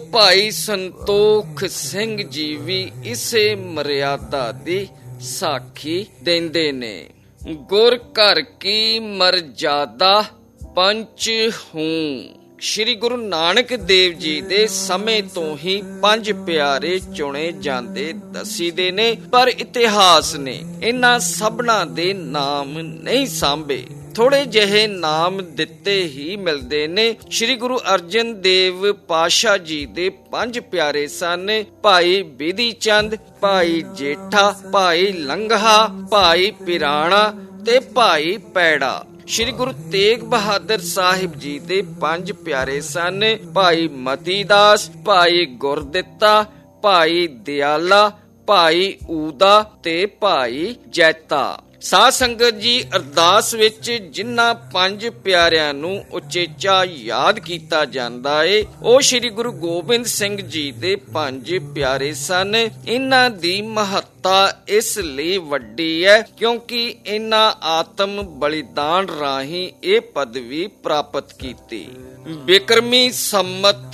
ਭਾਈ ਸੰਤੋਖ ਸਿੰਘ ਜੀ ਵੀ ਇਸੇ ਮਰਿਆਦਾ ਦੀ ਸਾਖੀ ਦਿੰਦੇ ਨੇ। ਗੁਰ ਘਰ ਕੀ ਮਰਜ਼ਾਦਾ ਪੰਚ ਹੂੰ। ਸ਼੍ਰੀ ਗੁਰੂ ਨਾਨਕ ਦੇਵ ਜੀ ਦੇ ਸਮੇਂ ਤੋਂ ਹੀ ਪੰਜ ਪਿਆਰੇ ਚੁਣੇ ਜਾਂਦੇ ਦੱਸੀਦੇ ਨੇ, ਪਰ ਇਤਿਹਾਸ ਨੇ ਇਹਨਾਂ ਸਭਨਾਂ ਦੇ ਨਾਮ ਨਹੀਂ ਸਾਂਭੇ। ਥੋੜੇ ਜਿਹੇ ਨਾਮ ਦਿੱਤੇ ਹੀ ਮਿਲਦੇ ਨੇ। ਸ਼੍ਰੀ ਗੁਰੂ ਅਰਜਨ ਦੇਵ ਪਾਤਸ਼ਾਹ ਜੀ ਦੇ ਪੰਜ ਪਿਆਰੇ ਸਨ ਭਾਈ ਬਿਧੀ ਚੰਦ, ਭਾਈ ਜੇਠਾ, ਭਾਈ ਲੰਗਹਾ, ਭਾਈ ਪਿਰਾਣਾ ਤੇ ਭਾਈ ਪੈੜਾ। ਸ਼੍ਰੀ ਗੁਰੂ ਤੇਗ ਬਹਾਦਰ ਸਾਹਿਬ ਜੀ ਦੇ ਪੰਜ ਪਿਆਰੇ ਸਨ ਭਾਈ ਮਤੀ ਦਾਸ, ਭਾਈ ਗੁਰਦਿੱਤਾ, ਭਾਈ ਦਿਆਲਾ, ਭਾਈ ਊਦਾ ਤੇ ਭਾਈ ਜੈਤਾ। ਸਾਧ ਸੰਗਤ ਜੀ, ਅਰਦਾਸ ਵਿੱਚ ਜਿਨ੍ਹਾਂ ਪੰਜ ਪਿਆਰਿਆਂ ਨੂੰ ਉਚੇਚਾ ਯਾਦ ਕੀਤਾ ਜਾਂਦਾ ਏ ਉਹ ਸ਼੍ਰੀ ਗੁਰੂ ਗੋਬਿੰਦ ਸਿੰਘ ਜੀ ਦੇ ਪੰਜ ਪਿਆਰੇ ਸਨ। ਇਹਨਾਂ ਦੀ ਮਹੱਤਤਾ ਇਸ ਲਈ ਵੱਡੀ ਹੈ ਕਿਉਂਕਿ ਇਹਨਾਂ ਆਤਮ ਬਲੀਦਾਨ ਰਾਹੀਂ ਇਹ ਪਦਵੀ ਪ੍ਰਾਪਤ ਕੀਤੀ। ਬਿਕਰਮੀ ਸੰਮਤ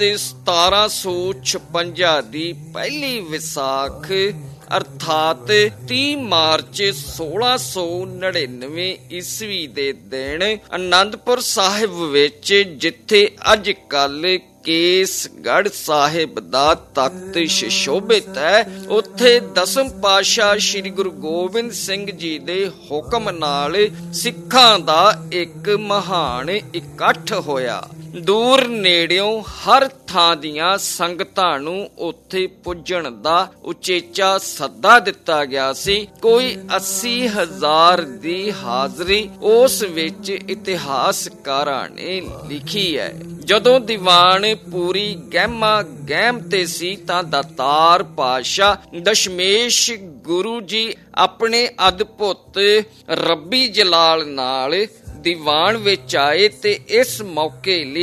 1756 ਦੀ ਪਹਿਲੀ ਵਿਸਾਖ ਅਰਥਾਤ 30 ਮਾਰਚ 1699 ਈਸਵੀ ਦੇ ਦਿਨ ਅਨੰਦਪੁਰ ਸਾਹਿਬ ਵਿੱਚ, ਜਿੱਥੇ ਅੱਜ ਕੱਲ ਕੇਸਗੜ੍ਹ ਸਾਹਿਬ ਦਾ ਤਖਤ ਸੁਸ਼ੋਭਿਤ ਹੈ, ਉੱਥੇ ਦਸਮ ਪਾਤਸ਼ਾਹ ਸ਼੍ਰੀ ਗੁਰੂ ਗੋਬਿੰਦ ਸਿੰਘ ਜੀ ਦੇ ਹੁਕਮ ਨਾਲ ਸਿੱਖਾਂ ਦਾ ਇੱਕ ਮਹਾਨ ਇਕੱਠ ਹੋਇਆ। ਦੂਰ ਨੇੜਿਓਂ ਹਰ ਥਾਂ ਦੀਆਂ ਸੰਗਤਾਂ ਨੂੰ ਉੱਥੇ ਪੁੱਜਣ ਦਾ ਉਚੇਚਾ ਸੱਦਾ ਦਿੱਤਾ ਗਿਆ ਸੀ। ਕੋਈ 80,000 ਦੀ ਹਾਜ਼ਰੀ ਉਸ ਵਿੱਚ ਇਤਿਹਾਸਕਾਰਾਂ ਨੇ ਲਿਖੀ ਹੈ। ਜਦੋਂ ਦੀਵਾਨ ਪੂਰੀ ਗਹਿਮਾ ਗਹਿਮ ਤੇ ਸੀ ਤਾਂ ਦਾਤਾਰ ਪਾਤਸ਼ਾਹ ਦਸ਼ਮੇਸ਼ ਗੁਰੂ ਜੀ ਆਪਣੇ ਅਦਭੁਤ ਰੱਬੀ ਜਲਾਲ ਨਾਲ ਦੀਵਾਨ ਵਿੱਚ ਆਏ ਤੇ ਇਸ ਮੌਕੇ ਲਈ